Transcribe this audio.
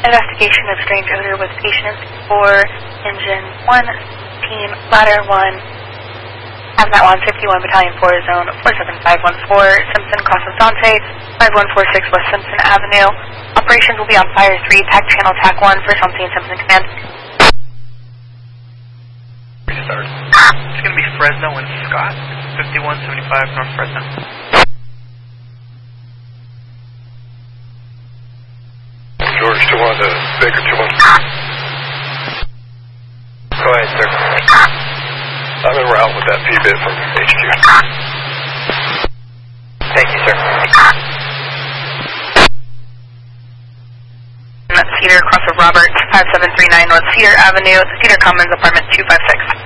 Investigation of strange odor with patients for engine 1, team ladder 1, Hazmat 151 Battalion 4, Zone 47514, Simpson, Cross of Dante, 5146 West Simpson Avenue. Operations will be on Fire 3, TAC Channel TAC 1, First on scene Simpson Command. Restart. It's going to be Fresno and Scott, 5175 North Fresno. George 2-1 to Baker 2-1. Go ahead, sir. I'm en route with that P-bit from HQ. Thank you, sir. Cedar, Cross of Roberts, 5739 North Cedar Avenue, Cedar Commons, apartment 256.